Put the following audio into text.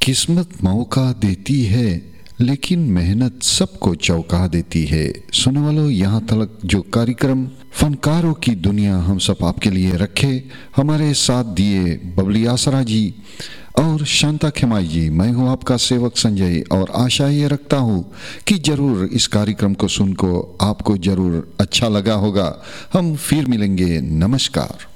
किस्मत मौका देती है लेकिन मेहनत सबको चौंका देती है। सुनने वालों, यहाँ तक जो कार्यक्रम फनकारों की दुनिया हम सब आपके लिए रखे, हमारे साथ दिए बबली आसरा जी और शांता खेमाई जी। मैं हूँ आपका सेवक संजय और आशा ये रखता हूँ कि ज़रूर इस कार्यक्रम को सुन को आपको ज़रूर अच्छा लगा होगा। हम फिर मिलेंगे। नमस्कार।